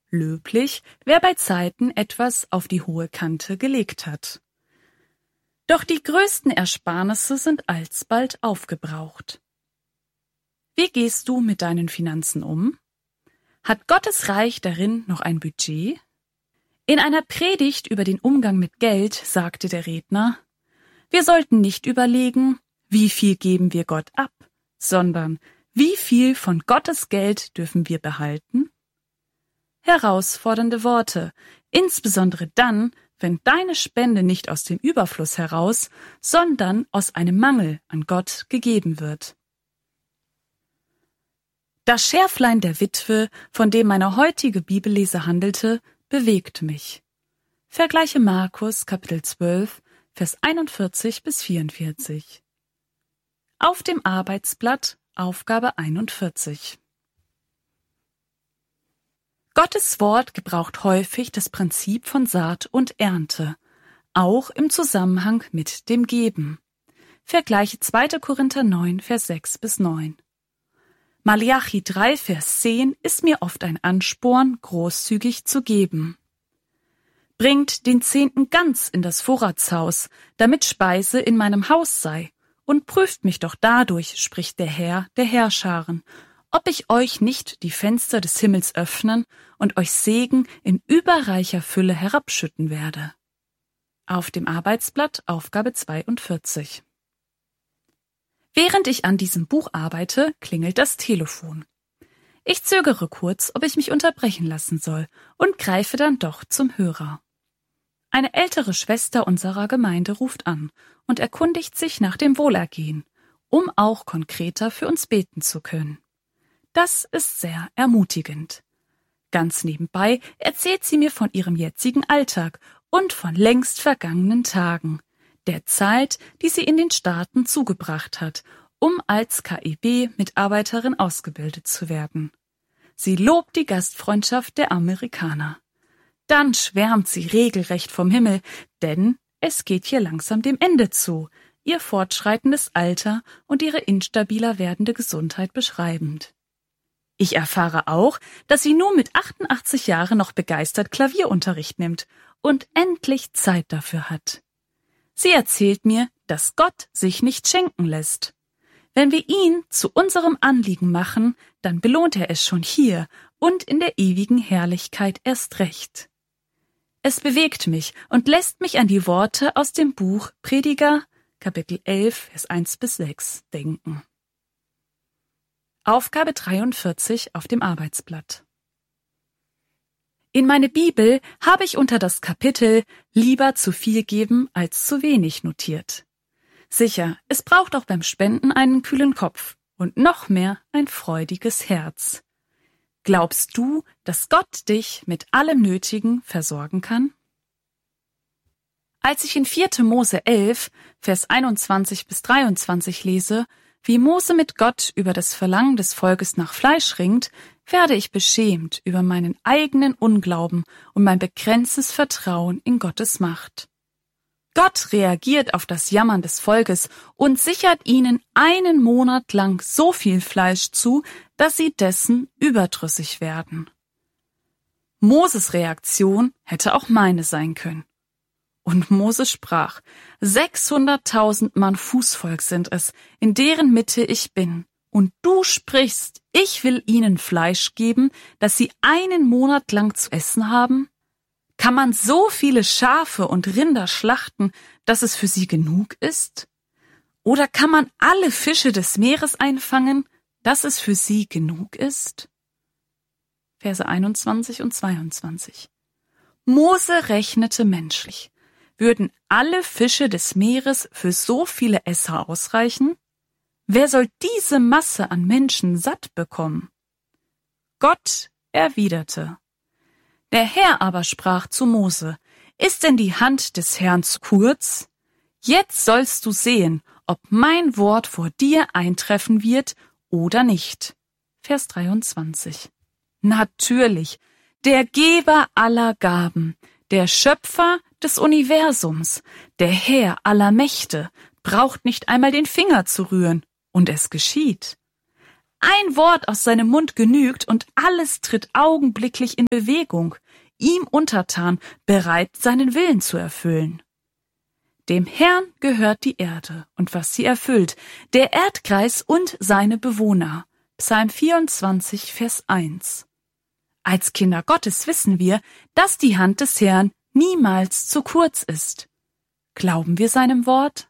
löblich, wer bei Zeiten etwas auf die hohe Kante gelegt hat. Doch die größten Ersparnisse sind alsbald aufgebraucht. Wie gehst du mit deinen Finanzen um? Hat Gottes Reich darin noch ein Budget? In einer Predigt über den Umgang mit Geld sagte der Redner: Wir sollten nicht überlegen, wie viel geben wir Gott ab, sondern wie viel von Gottes Geld dürfen wir behalten? Herausfordernde Worte, insbesondere dann, wenn deine Spende nicht aus dem Überfluss heraus, sondern aus einem Mangel an Gott gegeben wird. Das Schärflein der Witwe, von dem meine heutige Bibellese handelte, bewegt mich. Vergleiche Markus Kapitel 12, Vers 41 bis 44. Auf dem Arbeitsblatt Aufgabe 41. Gottes Wort gebraucht häufig das Prinzip von Saat und Ernte, auch im Zusammenhang mit dem Geben. Vergleiche 2. Korinther 9, Vers 6 bis 9. Malachi 3, Vers 10 ist mir oft ein Ansporn, großzügig zu geben. Bringt den Zehnten ganz in das Vorratshaus, damit Speise in meinem Haus sei, und prüft mich doch dadurch, spricht der Herr der Heerscharen, ob ich euch nicht die Fenster des Himmels öffnen und euch Segen in überreicher Fülle herabschütten werde. Auf dem Arbeitsblatt Aufgabe 42. Während ich an diesem Buch arbeite, klingelt das Telefon. Ich zögere kurz, ob ich mich unterbrechen lassen soll, und greife dann doch zum Hörer. Eine ältere Schwester unserer Gemeinde ruft an und erkundigt sich nach dem Wohlergehen, um auch konkreter für uns beten zu können. Das ist sehr ermutigend. Ganz nebenbei erzählt sie mir von ihrem jetzigen Alltag und von längst vergangenen Tagen, der Zeit, die sie in den Staaten zugebracht hat, um als KIB-Mitarbeiterin ausgebildet zu werden. Sie lobt die Gastfreundschaft der Amerikaner. Dann schwärmt sie regelrecht vom Himmel, denn es geht hier langsam dem Ende zu, ihr fortschreitendes Alter und ihre instabiler werdende Gesundheit beschreibend. Ich erfahre auch, dass sie nun mit 88 Jahren noch begeistert Klavierunterricht nimmt und endlich Zeit dafür hat. Sie erzählt mir, dass Gott sich nicht schenken lässt. Wenn wir ihn zu unserem Anliegen machen, dann belohnt er es schon hier und in der ewigen Herrlichkeit erst recht. Es bewegt mich und lässt mich an die Worte aus dem Buch Prediger, Kapitel 11, Vers 1 bis 6 denken. Aufgabe 43 auf dem Arbeitsblatt. In meine Bibel habe ich unter das Kapitel Lieber zu viel geben als zu wenig notiert. Sicher, es braucht auch beim Spenden einen kühlen Kopf und noch mehr ein freudiges Herz. Glaubst du, dass Gott dich mit allem Nötigen versorgen kann? Als ich in 4. Mose 11, Vers 21 bis 23 lese, wie Mose mit Gott über das Verlangen des Volkes nach Fleisch ringt, werde ich beschämt über meinen eigenen Unglauben und mein begrenztes Vertrauen in Gottes Macht. Gott reagiert auf das Jammern des Volkes und sichert ihnen 1 Monat lang so viel Fleisch zu, dass sie dessen überdrüssig werden. Moses Reaktion hätte auch meine sein können. Und Mose sprach: 600.000 Mann Fußvolk sind es, in deren Mitte ich bin. Und du sprichst, ich will ihnen Fleisch geben, dass sie 1 Monat lang zu essen haben? Kann man so viele Schafe und Rinder schlachten, dass es für sie genug ist? Oder kann man alle Fische des Meeres einfangen, dass es für sie genug ist? Verse 21 und 22. Mose rechnete menschlich. Würden alle Fische des Meeres für so viele Esser ausreichen? Wer soll diese Masse an Menschen satt bekommen? Gott erwiderte: Der Herr aber sprach zu Mose: Ist denn die Hand des Herrn zu kurz? Jetzt sollst du sehen, ob mein Wort vor dir eintreffen wird oder nicht. Vers 23. Natürlich, der Geber aller Gaben, der Schöpfer des Universums, der Herr aller Mächte, braucht nicht einmal den Finger zu rühren, und es geschieht. Ein Wort aus seinem Mund genügt und alles tritt augenblicklich in Bewegung, ihm untertan, bereit, seinen Willen zu erfüllen. Dem Herrn gehört die Erde und was sie erfüllt, der Erdkreis und seine Bewohner. Psalm 24, Vers 1. Als Kinder Gottes wissen wir, dass die Hand des Herrn niemals zu kurz ist. Glauben wir seinem Wort?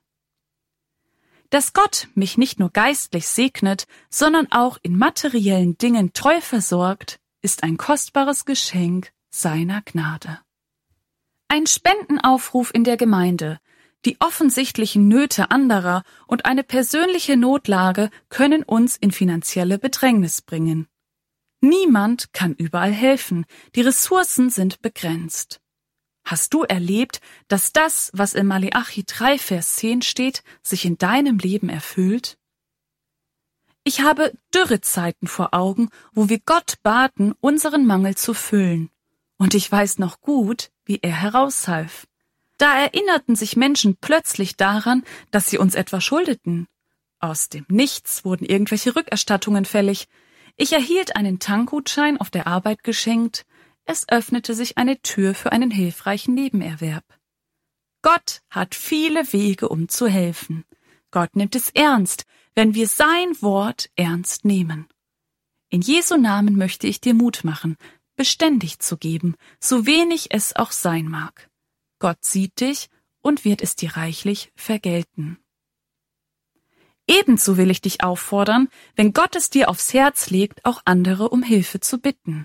Dass Gott mich nicht nur geistlich segnet, sondern auch in materiellen Dingen treu versorgt, ist ein kostbares Geschenk seiner Gnade. Ein Spendenaufruf in der Gemeinde, die offensichtlichen Nöte anderer und eine persönliche Notlage können uns in finanzielle Bedrängnis bringen. Niemand kann überall helfen, die Ressourcen sind begrenzt. Hast du erlebt, dass das, was in Maleachi 3, Vers 10 steht, sich in deinem Leben erfüllt? Ich habe Dürrezeiten vor Augen, wo wir Gott baten, unseren Mangel zu füllen. Und ich weiß noch gut, wie er heraushalf. Da erinnerten sich Menschen plötzlich daran, dass sie uns etwas schuldeten. Aus dem Nichts wurden irgendwelche Rückerstattungen fällig. Ich erhielt einen Tankgutschein auf der Arbeit geschenkt. Es öffnete sich eine Tür für einen hilfreichen Nebenerwerb. Gott hat viele Wege, um zu helfen. Gott nimmt es ernst, wenn wir sein Wort ernst nehmen. In Jesu Namen möchte ich dir Mut machen, beständig zu geben, so wenig es auch sein mag. Gott sieht dich und wird es dir reichlich vergelten. Ebenso will ich dich auffordern, wenn Gott es dir aufs Herz legt, auch andere um Hilfe zu bitten.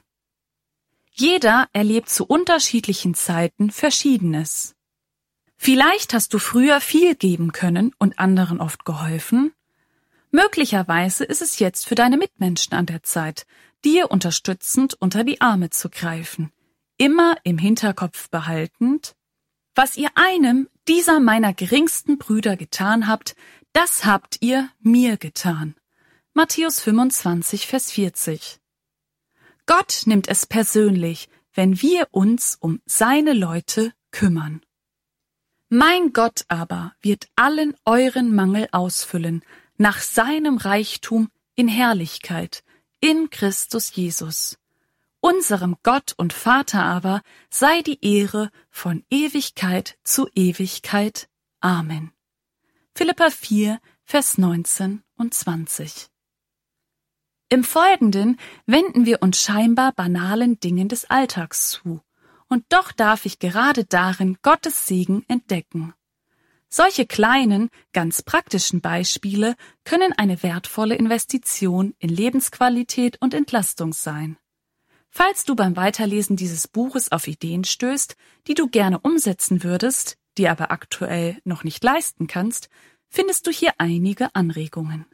Jeder erlebt zu unterschiedlichen Zeiten Verschiedenes. Vielleicht hast du früher viel geben können und anderen oft geholfen. Möglicherweise ist es jetzt für deine Mitmenschen an der Zeit, dir unterstützend unter die Arme zu greifen, immer im Hinterkopf behaltend: Was ihr einem dieser meiner geringsten Brüder getan habt, das habt ihr mir getan. Matthäus 25, Vers 40. Gott nimmt es persönlich, wenn wir uns um seine Leute kümmern. Mein Gott aber wird allen euren Mangel ausfüllen, nach seinem Reichtum in Herrlichkeit, in Christus Jesus. Unserem Gott und Vater aber sei die Ehre von Ewigkeit zu Ewigkeit. Amen. Philipper 4, Vers 19 und 20. Im Folgenden wenden wir uns scheinbar banalen Dingen des Alltags zu, und doch darf ich gerade darin Gottes Segen entdecken. Solche kleinen, ganz praktischen Beispiele können eine wertvolle Investition in Lebensqualität und Entlastung sein. Falls du beim Weiterlesen dieses Buches auf Ideen stößt, die du gerne umsetzen würdest, die aber aktuell noch nicht leisten kannst, findest du hier einige Anregungen.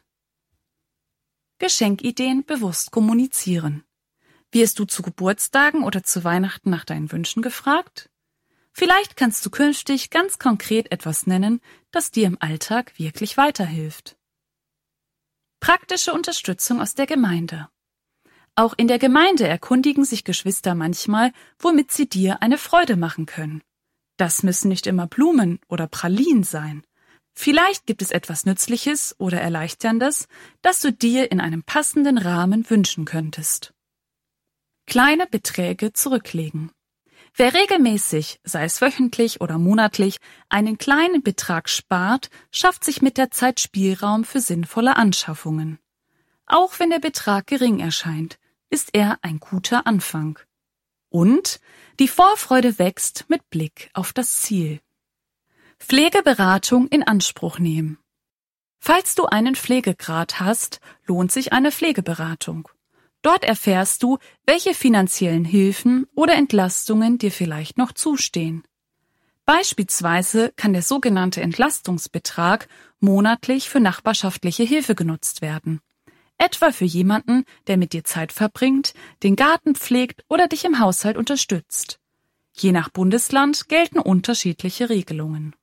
Geschenkideen bewusst kommunizieren. Wirst du zu Geburtstagen oder zu Weihnachten nach deinen Wünschen gefragt? Vielleicht kannst du künftig ganz konkret etwas nennen, das dir im Alltag wirklich weiterhilft. Praktische Unterstützung aus der Gemeinde. Auch in der Gemeinde erkundigen sich Geschwister manchmal, womit sie dir eine Freude machen können. Das müssen nicht immer Blumen oder Pralinen sein. Vielleicht gibt es etwas Nützliches oder Erleichterndes, das du dir in einem passenden Rahmen wünschen könntest. Kleine Beträge zurücklegen. Wer regelmäßig, sei es wöchentlich oder monatlich, einen kleinen Betrag spart, schafft sich mit der Zeit Spielraum für sinnvolle Anschaffungen. Auch wenn der Betrag gering erscheint, ist er ein guter Anfang. Und die Vorfreude wächst mit Blick auf das Ziel. Pflegeberatung in Anspruch nehmen. Falls du einen Pflegegrad hast, lohnt sich eine Pflegeberatung. Dort erfährst du, welche finanziellen Hilfen oder Entlastungen dir vielleicht noch zustehen. Beispielsweise kann der sogenannte Entlastungsbetrag monatlich für nachbarschaftliche Hilfe genutzt werden. Etwa für jemanden, der mit dir Zeit verbringt, den Garten pflegt oder dich im Haushalt unterstützt. Je nach Bundesland gelten unterschiedliche Regelungen.